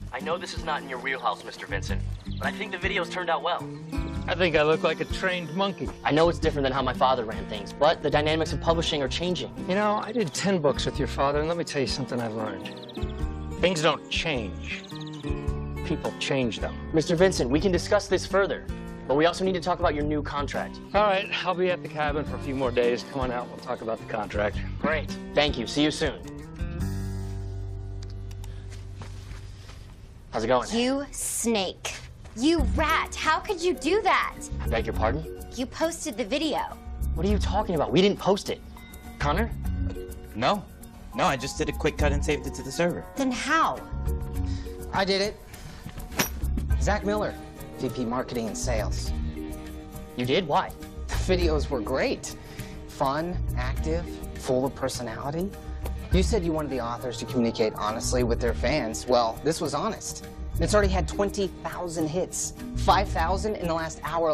I know this is not in your wheelhouse, Mr. Vincent, but I think the videos turned out well. I think I look like a trained monkey. I know it's different than how my father ran things, but the dynamics of publishing are changing. You know, I did 10 books with your father, and let me tell you something I've learned. Things don't change. People change them. Mr. Vincent, we can discuss this further, but we also need to talk about your new contract. All right, I'll be at the cabin for a few more days. Come on out, we'll talk about the contract. Great. Thank you. See you soon. How's it going? You snake. You rat. How could you do that? I beg your pardon? You posted the video. What are you talking about? We didn't post it. Connor? No, I just did a quick cut and saved it to the server. Then how? I did it. Zach Miller, VP Marketing and Sales. You did? Why? The videos were great. Fun, active, full of personality. You said you wanted the authors to communicate honestly with their fans. Well, this was honest. It's already had 20,000 hits, 5,000 in the last hour